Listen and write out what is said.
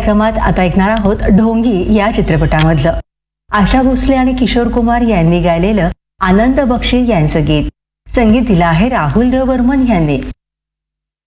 कार्यक्रमात आता ऐकणार आहोत ढोंगी या चित्रपटामधलं आशा भोसले आणि किशोर कुमार यांनी गायलेलं आनंद बक्षी यांचं गीत. संगीत दिलं आहे राहुल देव बर्मन यांनी.